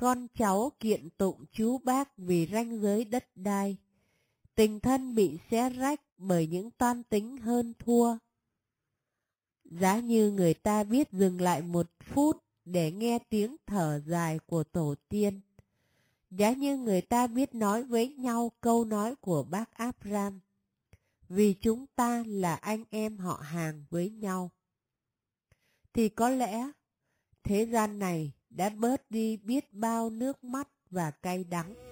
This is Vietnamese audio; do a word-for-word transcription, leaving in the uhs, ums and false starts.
con cháu kiện tụng chú bác vì ranh giới đất đai. Tình thân bị xé rách bởi những toan tính hơn thua. Giá như người ta biết dừng lại một phút để nghe tiếng thở dài của tổ tiên. Giá như người ta biết nói với nhau câu nói của bác Abraham. Vì chúng ta là anh em họ hàng với nhau. Thì có lẽ thế gian này đã bớt đi biết bao nước mắt và cay đắng.